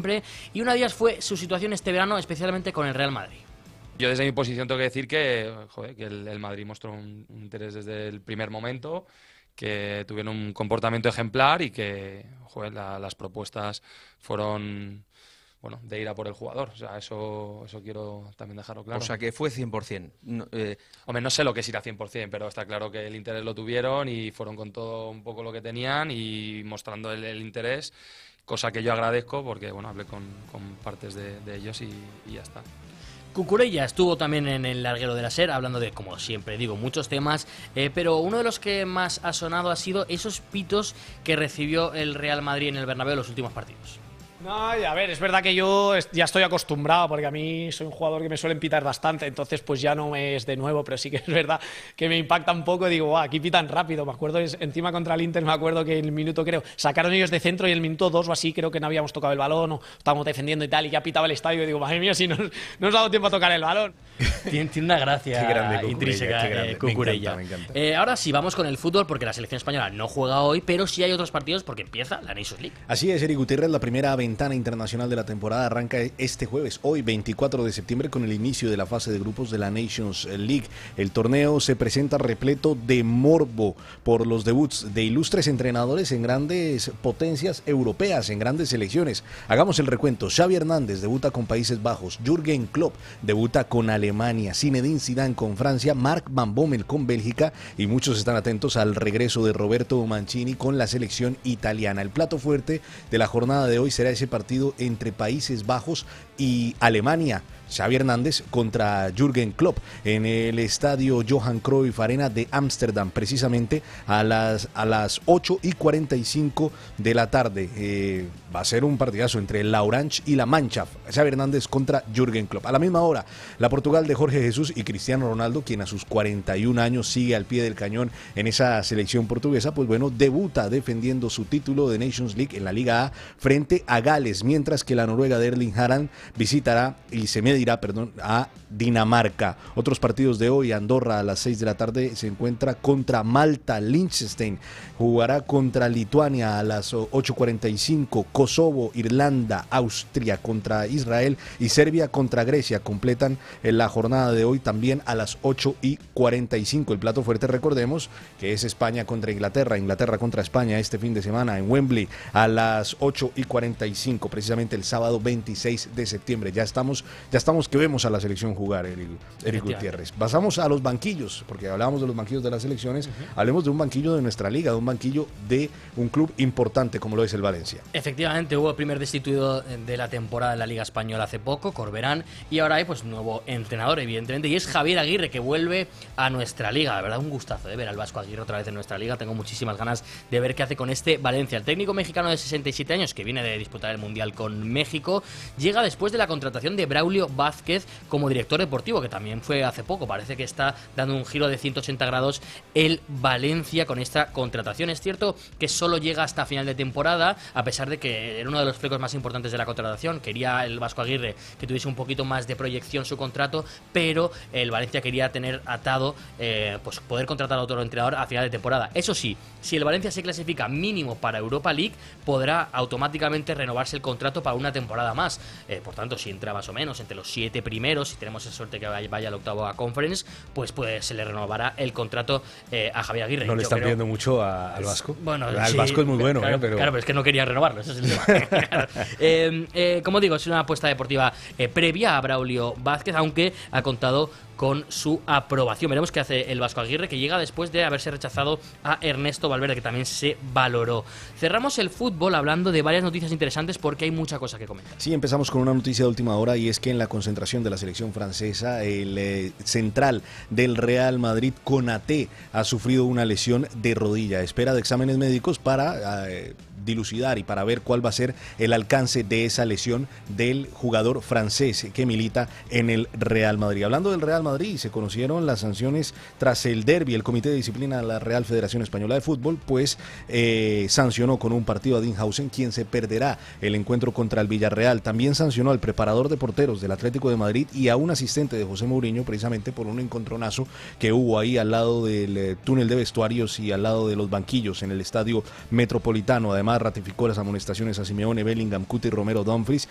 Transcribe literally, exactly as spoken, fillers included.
siempre, y una de ellas fue su situación este verano, especialmente con el Real Madrid. Yo desde mi posición tengo que decir que, joder, que el, el Madrid mostró un, un interés desde el primer momento, que tuvieron un comportamiento ejemplar y que, joder, la, las propuestas fueron, bueno, de ir a por el jugador. O sea, eso, eso quiero también dejarlo claro. O sea, que fue cien por cien. No, eh... Hombre, no sé lo que es ir a cien por cien, pero está claro que el interés lo tuvieron y fueron con todo un poco lo que tenían y mostrando el, el interés, cosa que yo agradezco porque, bueno, hablé con, con partes de, de ellos y, y ya está. Cucurella estuvo también en el larguero de la SER hablando de, como siempre digo, muchos temas, eh, pero uno de los que más ha sonado ha sido esos pitos que recibió el Real Madrid en el Bernabéu en los últimos partidos. No, a ver, es verdad que yo ya estoy acostumbrado, porque a mí soy un jugador que me suelen pitar bastante, entonces pues ya no es de nuevo, pero sí que es verdad que me impacta un poco. Digo, guau, aquí pitan rápido. Me acuerdo, encima contra el Inter, me acuerdo que en el minuto, creo, sacaron ellos de centro y en el minuto dos o así, creo que no habíamos tocado el balón o estábamos defendiendo y tal, y ya pitaba el estadio y digo, madre mía, si no, no nos ha dado tiempo a tocar el balón. Tiene, tiene una gracia qué grande Cucurella, intrínseca, qué grande. eh, Cucurella. Me encanta, me encanta. Eh, ahora sí, vamos con el fútbol, porque la selección española no juega hoy, pero sí hay otros partidos porque empieza la Nations League. Así es, Eric Gutiérrez, la primera ventana internacional de la temporada arranca este jueves, hoy veinticuatro de septiembre, con el inicio de la fase de grupos de la Nations League. El torneo se presenta repleto de morbo por los debuts de ilustres entrenadores en grandes potencias europeas, en grandes selecciones. Hagamos el recuento. Xavi Hernández debuta con Países Bajos, Jürgen Klopp debuta con Alemania, Zinedine Zidane con Francia, Mark Van Bommel con Bélgica, y muchos están atentos al regreso de Roberto Mancini con la selección italiana. El plato fuerte de la jornada de hoy será ese partido entre Países Bajos y Alemania. Xavi Hernández contra Jürgen Klopp en el estadio Johan Cruyff Arena de Ámsterdam, precisamente a las, a las ocho y cuarenta y cinco de la tarde. Eh, va a ser un partidazo entre la Orange y la Mannschaft. Xavi Hernández contra Jürgen Klopp. A la misma hora, la Portugal de Jorge Jesús y Cristiano Ronaldo, quien a sus cuarenta y un años sigue al pie del cañón en esa selección portuguesa, pues bueno, debuta defendiendo su título de Nations League en la Liga A frente a Gales, mientras que la Noruega de Erling Haaland visitará y se medirá perdón, a Dinamarca. Otros partidos de hoy: Andorra a las seis de la tarde se encuentra contra Malta, Liechtenstein jugará contra Lituania a las ocho cuarenta y cinco, Kosovo, Irlanda, Austria contra Israel y Serbia contra Grecia completan la jornada de hoy también a las ocho y cuarenta y cinco. El plato fuerte, recordemos, que es España contra Inglaterra, Inglaterra contra España este fin de semana en Wembley a las ocho y cuarenta y cinco, precisamente el sábado veintiséis de septiembre. Ya estamos, ya estamos que vemos a la selección jugar, Eric, Eric Gutiérrez. Pasamos a los banquillos, porque hablábamos de los banquillos de las selecciones, uh-huh. Hablemos de un banquillo de nuestra liga, de un banquillo de un club importante como lo es el Valencia. Efectivamente, hubo el primer destituido de la temporada en la Liga Española hace poco, Corberán, y ahora hay pues nuevo entrenador, evidentemente, y es Javier Aguirre, que vuelve a nuestra liga. La verdad, un gustazo de ver al Vasco Aguirre otra vez en nuestra liga. Tengo muchísimas ganas de ver qué hace con este Valencia. El técnico mexicano de sesenta y siete años, que viene de disputar el Mundial con México, llega después de la contratación de Braulio Vázquez como director deportivo, que también fue hace poco. Parece que está dando un giro de ciento ochenta grados el Valencia con esta contratación. Es cierto que solo llega hasta final de temporada, a pesar de que era uno de los flecos más importantes de la contratación. Quería el Vasco Aguirre que tuviese un poquito más de proyección su contrato, pero el Valencia quería tener atado, eh, pues poder contratar a otro entrenador a final de temporada. Eso sí, si el Valencia se clasifica mínimo para Europa League, podrá automáticamente renovarse el contrato para una temporada más. Eh, por tanto, si entra más o menos entre los siete primeros, si tenemos esa suerte que vaya al octavo a Conference, pues, pues se le renovará el contrato eh, a Javier Aguirre. No le Yo están creo, pidiendo mucho a, al Vasco. Bueno, al sí, Vasco es muy bueno, claro, eh, pero... claro, pero es que no querían renovarlo, ese es el tema. Claro. eh, eh, como digo, es una apuesta deportiva eh, previa a Braulio Vázquez, aunque ha contado con su aprobación. Veremos qué hace el Vasco Aguirre, que llega después de haberse rechazado a Ernesto Valverde, que también se valoró. Cerramos el fútbol hablando de varias noticias interesantes porque hay mucha cosa que comentar. Sí, empezamos con una noticia de última hora, y es que en la concentración de la selección francesa, el eh, central del Real Madrid, Konaté, ha sufrido una lesión de rodilla. Espera de exámenes médicos para eh, dilucidar y para ver cuál va a ser el alcance de esa lesión del jugador francés que milita en el Real Madrid. Hablando del Real Madrid, se conocieron las sanciones tras el derbi. El Comité de Disciplina de la Real Federación Española de Fútbol pues eh, sancionó con un partido a Dinhausen, quien se perderá el encuentro contra el Villarreal. También sancionó al preparador de porteros del Atlético de Madrid y a un asistente de José Mourinho, precisamente por un encontronazo que hubo ahí al lado del eh, túnel de vestuarios y al lado de los banquillos en el Estadio Metropolitano. Además, ratificó las amonestaciones a Simeone, Bellingham, Cuti, Romero, Dumfries